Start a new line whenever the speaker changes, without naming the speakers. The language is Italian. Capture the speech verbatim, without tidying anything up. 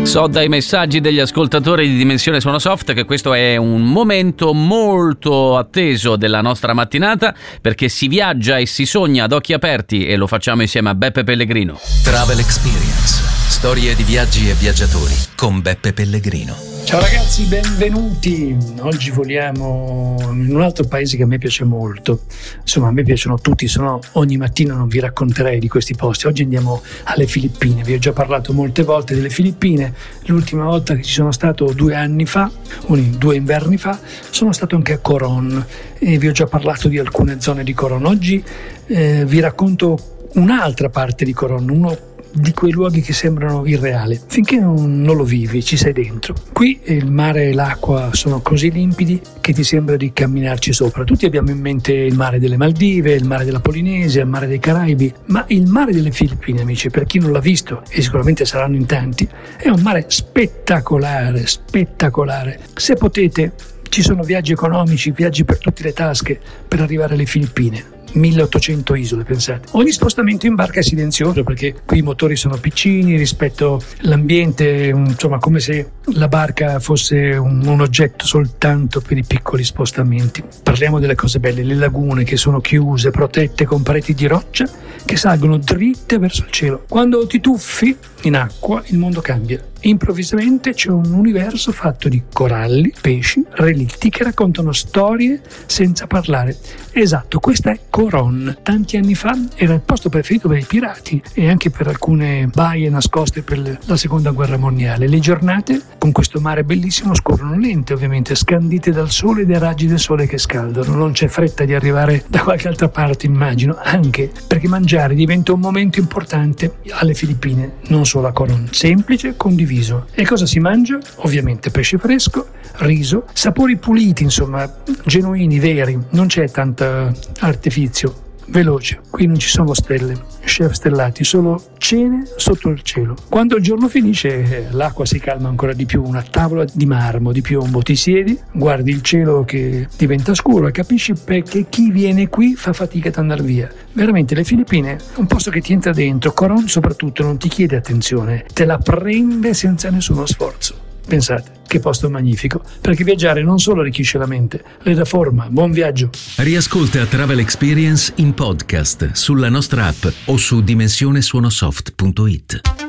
So dai messaggi degli ascoltatori di Dimensione Suono Soft che questo è un momento molto atteso della nostra mattinata, perché si viaggia e si sogna ad occhi aperti, e lo facciamo insieme a Beppe Pellegrino.
Travel Experience, storie di viaggi e viaggiatori con Beppe Pellegrino.
Ciao ragazzi, benvenuti. Oggi voliamo in un altro paese che a me piace molto. Insomma, a me piacciono tutti, se no ogni mattina non vi racconterei di questi posti. Oggi andiamo alle Filippine. Vi ho già parlato molte volte delle Filippine. L'ultima volta che ci sono stato due anni fa, due inverni fa, sono stato anche a Coron e vi ho già parlato di alcune zone di Coron. Oggi eh, vi racconto un'altra parte di Coron, uno di quei luoghi che sembrano irreali finché non, non lo vivi, ci sei dentro. Qui il mare e l'acqua sono così limpidi che ti sembra di camminarci sopra. Tutti abbiamo in mente il mare delle Maldive, il mare della Polinesia, il mare dei Caraibi, ma il mare delle Filippine, amici, per chi non l'ha visto, e sicuramente saranno in tanti, è un mare spettacolare, spettacolare. Se potete, ci sono viaggi economici, viaggi per tutte le tasche per arrivare alle Filippine. milleottocento isole, pensate. Ogni spostamento in barca è silenzioso perché qui i motori sono piccini rispetto all'ambiente, insomma, come se la barca fosse un, un oggetto soltanto per i piccoli spostamenti. Parliamo delle cose belle, le lagune che sono chiuse, protette con pareti di roccia che salgono dritte verso il cielo. Quando ti tuffi in acqua il mondo cambia. Improvvisamente c'è un universo fatto di coralli, pesci, relitti che raccontano storie senza parlare. Esatto, questa è Coron. Tanti anni fa era il posto preferito per i pirati e anche per alcune baie nascoste per la seconda guerra mondiale. Le giornate con questo mare bellissimo scorrono lente, ovviamente, scandite dal sole e dai raggi del sole che scaldano. Non c'è fretta di arrivare da qualche altra parte, immagino, anche perché mangiare diventa un momento importante alle Filippine, non solo a Coron. Semplice, condiviso. E cosa si mangia? Ovviamente pesce fresco, riso, sapori puliti, insomma, genuini, veri, non c'è tanto artificio, veloce. Qui non ci sono stelle, chef stellati, solo cene sotto il cielo. Quando il giorno finisce, l'acqua si calma ancora di più, una tavola di marmo, di piombo, ti siedi, guardi il cielo che diventa scuro e capisci perché chi viene qui fa fatica ad andare via. Veramente le Filippine è un posto che ti entra dentro. Coron soprattutto non ti chiede attenzione, te la prende senza nessuno sforzo. Pensate, che posto magnifico, perché viaggiare non solo arricchisce la mente, le dà forma. Buon viaggio!
Riascolta Travel Experience in podcast sulla nostra app o su dimensionesuonosoft punto it.